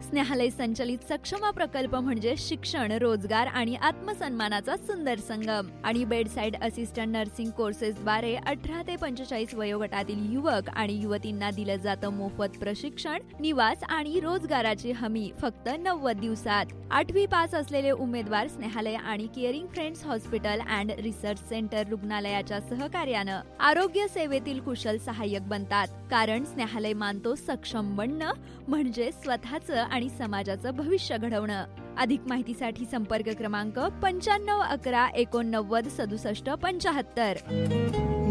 स्नेहालय संचलित सक्षमा प्रकल्प म्हणजे शिक्षण, रोजगार आणि आत्मसन्मानाचा सुंदर संगम. आणि बेडसाइड असिस्टंट नर्सिंग कोर्सेसद्वारे 18 ते 45 वयोगटातील युवक आणि युवतींना दिलं जातं मोफत प्रशिक्षण, निवास आणि रोजगाराची हमी फक्त 90 दिवसात. 8वी पास असलेले उमेदवार स्नेहालय आणि caring friends hospital and research centre रुग्णालयाच्या सहकार्यानं आरोग्य सेवेतील कुशल सहाय्यक बनतात. कारण स्नेहालय मानतो सक्षम बनणं म्हणजे स्वतःचं आणि समाजाचं भविष्य घडवणं. अधिक माहितीसाठी संपर्क क्रमांक 95 11 89 67 75.